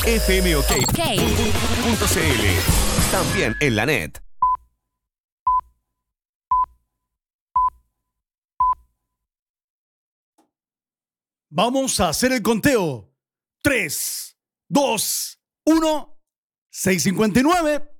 fmok.cl. También en la net. Vamos a hacer el conteo. 3, 2, 1. 6:59.